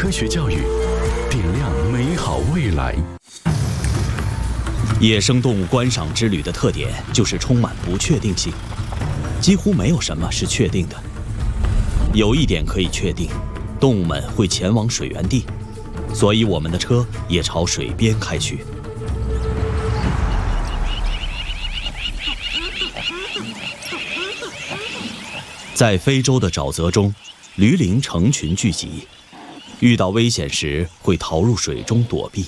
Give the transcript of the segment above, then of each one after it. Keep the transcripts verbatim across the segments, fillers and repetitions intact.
科学教育，点亮美好未来。 野生动物观赏之旅的特点就是充满不确定性，几乎没有什么是确定的。有一点可以确定，动物们会前往水源地，所以我们的车也朝水边开去。在非洲的沼泽中，驴羚成群聚集，遇到危险时会逃入水中躲避。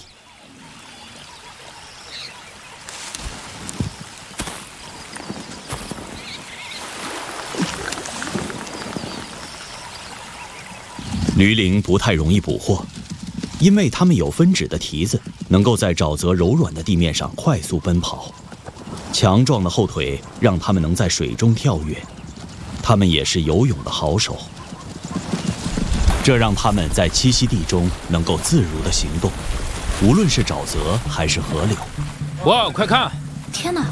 驴羚不太容易捕获，因为它们有分趾的蹄子，能够在沼泽柔软的地面上快速奔跑。强壮的后腿让它们能在水中跳跃，它们也是游泳的好手。这让它们在栖息地中能够自如地行动，无论是沼泽还是河流。 哇，快看！ 天哪！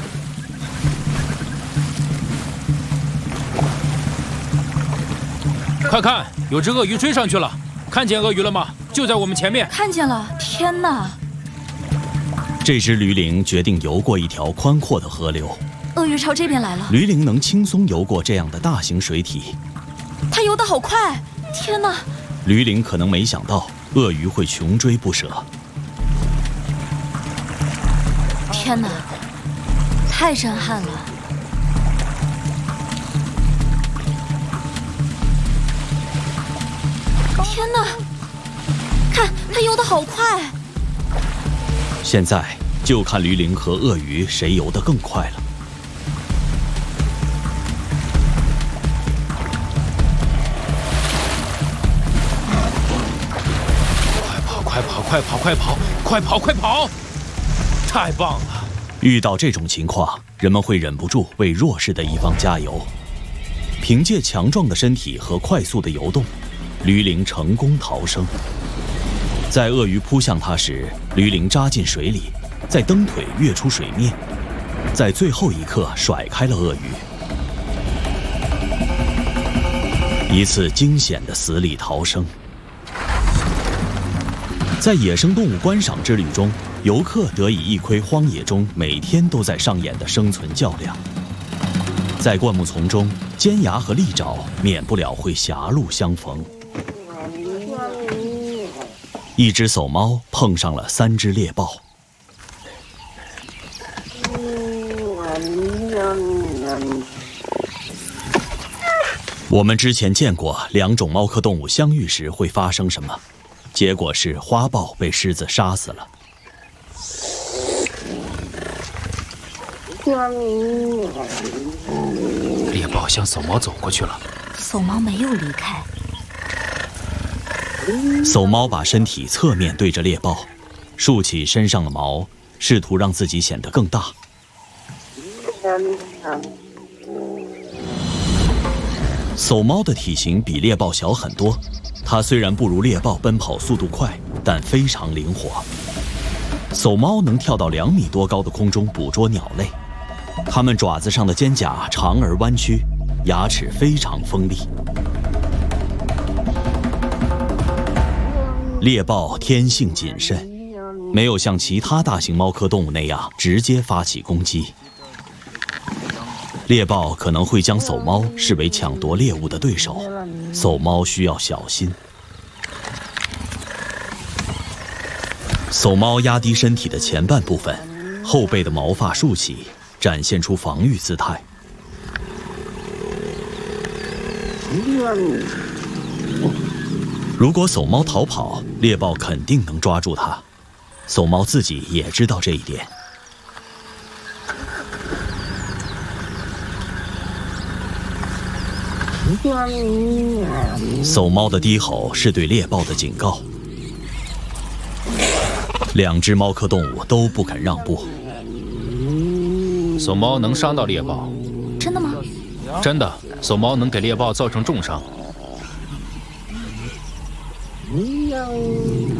快看，有只鳄鱼追上去了！看见鳄鱼了吗？就在我们前面。 看见了！天哪！ 这只驴羚决定游过一条宽阔的河流。 鳄鱼朝这边来了。 驴羚能轻松游过这样的大型水体。 它游得好快！天哪！ 驴羚可能没想到鳄鱼会穷追不舍。 天哪！太震撼了！天哪！看，它游得好快！ 现在就看驴羚和鳄鱼谁游得更快了。 快跑！快跑！快跑！快跑！快跑！太棒了！ 遇到这种情况，人们会忍不住为弱势的一方加油。凭借强壮的身体和快速的游动，驴羚成功逃生。在鳄鱼扑向它时，驴羚扎进水里，再蹬腿跃出水面，在最后一刻甩开了鳄鱼。一次惊险的死里逃生。在野生动物观赏之旅中，游客得以一窥荒野中每天都在上演的生存较量。在灌木丛中，尖牙和利爪免不了会狭路相逢。一只叟猫碰上了三只猎豹。我们之前见过两种猫科动物相遇时会发生什么，结果是花豹被狮子杀死了。 猎豹向叟猫走过去了。 叟猫没有离开。 叟猫把身体侧面对着猎豹，竖起身上的毛，试图让自己显得更大。叟猫的体型比猎豹小很多，它虽然不如猎豹奔跑速度快，但非常灵活。叟猫能跳到两米多高的空中捕捉鸟类，它们爪子上的尖甲长而弯曲，牙齿非常锋利。猎豹天性谨慎，没有像其他大型猫科动物那样直接发起攻击。猎豹可能会将叟猫视为抢夺猎物的对手，叟猫需要小心。叟猫压低身体的前半部分，后背的毛发竖起，展现出防御姿态。如果叟猫逃跑，猎豹肯定能抓住它。叟猫自己也知道这一点。叟猫的低吼是对猎豹的警告。两只猫科动物都不肯让步。 叟猫能伤到猎豹？ 真的吗？ 真的，叟猫能给猎豹造成重伤。